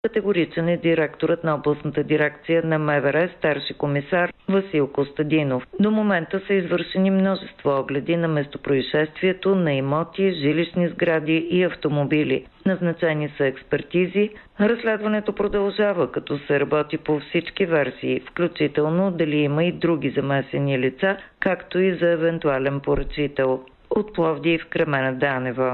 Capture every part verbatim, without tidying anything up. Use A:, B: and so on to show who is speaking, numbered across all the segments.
A: Категоричен е директорът на областната дирекция на МВР, старши комисар Васил Костадинов. До момента са извършени множество огледи на местопроизшествието, на имоти, жилищни сгради и автомобили. Назначени са експертизи. Разследването продължава, като се работи по всички версии, включително дали има и други замесени лица, както и за евентуален поръчител. От Пловдив, Кремена Данева.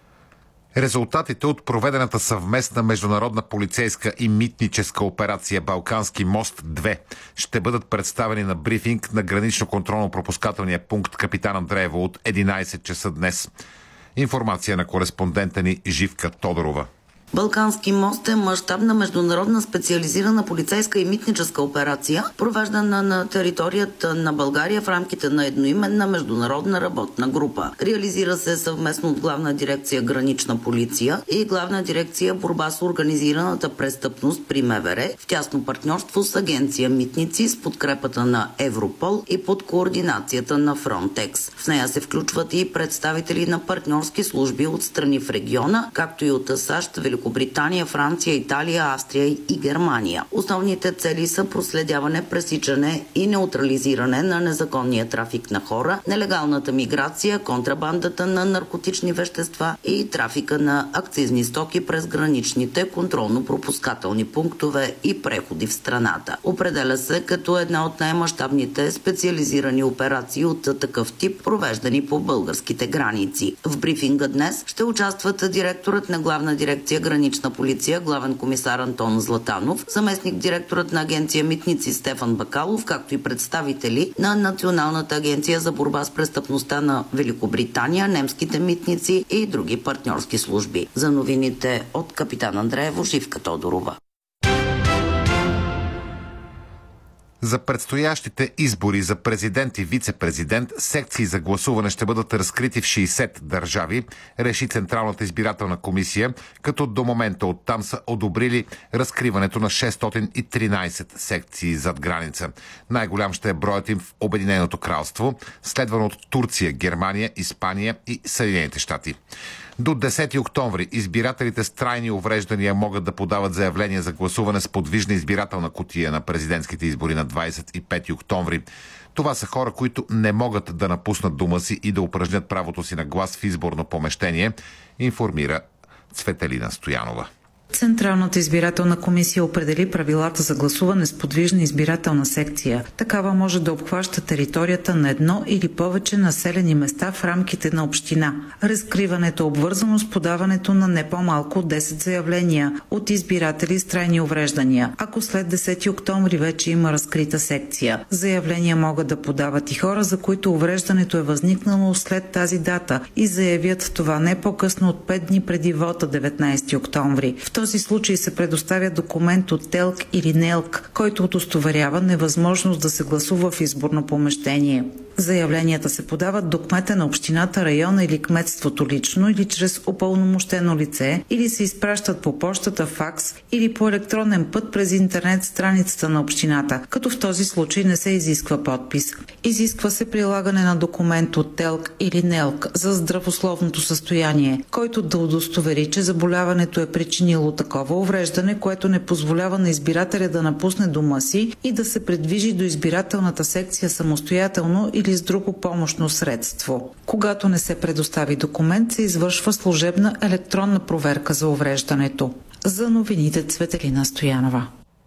B: Резултатите от проведената съвместна международна полицейска и митническа операция Балкански мост-две ще бъдат представени на брифинг на гранично-контролно-пропускателния пункт Капитан Андреево от единайсет часа днес. Информация на кореспондента ни Живка Тодорова.
C: Балкански мост е мащабна международна специализирана полицейска и митническа операция, провеждана на територията на България в рамките на едноименна международна работна група. Реализира се съвместно от Главна дирекция Гранична полиция и Главна дирекция Борба с организираната престъпност при МВР в тясно партньорство с Агенция Митници с подкрепата на Европол и под координацията на Фронтекс. В нея се включват и представители на партньорски служби от страни в региона, както и от САЩ, Великобритания, Франция, Италия, Австрия и Германия. Основните цели са проследяване, пресичане и неутрализиране на незаконния трафик на хора, нелегалната миграция, контрабандата на наркотични вещества и трафика на акцизни стоки през граничните контролно-пропускателни пунктове и преходи в страната. Определя се като една от най-мащабните специализирани операции от такъв тип, провеждани по българските граници. В брифинга днес ще участват директорът на Главна дирекция Гранична полиция, главен комисар Антон Златанов, заместник директорът на Агенция Митници Стефан Бакалов, както и представители на Националната агенция за борба с престъпността на Великобритания, немските митници и други партньорски служби. За новините от Капитан Андреево, Живка Тодорова.
B: За предстоящите избори за президент и вице-президент секции за гласуване ще бъдат разкрити в шейсет държави, реши Централната избирателна комисия, като до момента оттам са одобрили разкриването на шестстотин и тринайсет секции зад граница. Най-голям ще е броят им в Обединеното кралство, следвано от Турция, Германия, Испания и Съединените щати. До десети октомври избирателите с трайни увреждания могат да подават заявления за гласуване с подвижна избирателна кутия на президентските избори на двайсет и пети октомври. Това са хора, които не могат да напуснат дома си и да упражнят правото си на глас в изборно помещение, информира Цветелина Стоянова.
D: Централната избирателна комисия определи правилата за гласуване с подвижна избирателна секция. Такава може да обхваща територията на едно или повече населени места в рамките на община. Разкриването е обвързано с подаването на не по-малко от десет заявления от избиратели с трайни увреждания, ако след десети октомври вече има разкрита секция. Заявления могат да подават и хора, за които увреждането е възникнало след тази дата и заявят това не по-късно от пет дни преди вота деветнайсети октомври. В този случай се предоставя документ от ТЕЛК или НЕЛК, който удостоверява невъзможност да се гласува в изборно помещение. Заявленията се подават до кмета на общината, района или кметството лично или чрез упълномощено лице или се изпращат по пощата, факс или по електронен път през интернет страницата на общината, като в този случай не се изисква подпис. Изисква се прилагане на документ от ТЕЛК или НЕЛК за здравословното състояние, който да удостовери, че заболяването е причинило такова увреждане, което не позволява на избирателя да напусне дома си и да се придвижи до избирателната секция самостоятелно или с друго помощно средство. Когато не се предостави документ, се извършва служебна електронна проверка за увреждането. За новините Цветелина Стоянова.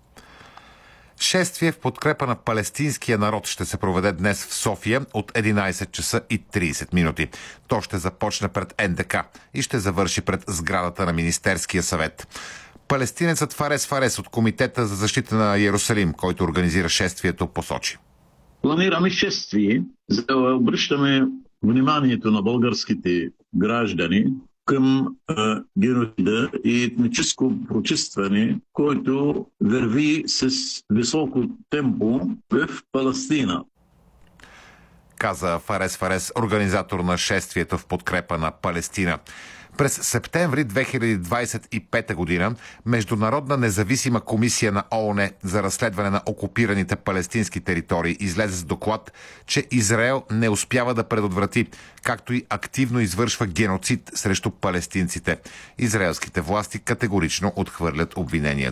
B: Шествие в подкрепа на палестинския народ ще се проведе днес в София от единайсет часа и трийсет минути. То ще започне пред Ен Де Ка и ще завърши пред сградата на Министерския съвет. Палестинецът Фарес Фарес от Комитета за защита на Йерусалим, който организира шествието, посочи.
E: Планираме шествие, за да обръщаме вниманието на българските граждани към а, геноцида и етническо прочистване, който върви с високо темпо в Палестина.
B: Каза Фарес Фарес, организатор на шествието в подкрепа на Палестина. През септември две хиляди двадесет и пета година Международна независима комисия на ООН за разследване на окупираните палестински територии излезе с доклад, че Израел не успява да предотврати, както и активно извършва геноцид срещу палестинците. Израелските власти категорично отхвърлят обвинението.